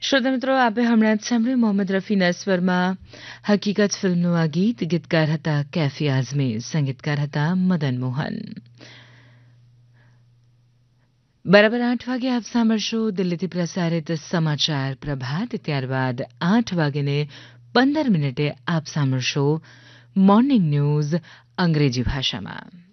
શ્રોતા મિત્રો, આપે હમણાં જ સાંભળ્યું મોહમ્મદ રફીના સ્વરમાં હકીકત ફિલ્મનું આ ગીત. ગીતકાર હતા કેફી આઝમી, સંગીતકાર હતા મદન મોહન. બરાબર 8 વાગે આપ સાંભળશો દિલ્હીથી પ્રસારિત સમાચાર પ્રભાત. ત્યારબાદ 8:15 આપ સાંભળશો મોર્નિંગ ન્યૂઝ અંગ્રેજી ભાષામાં.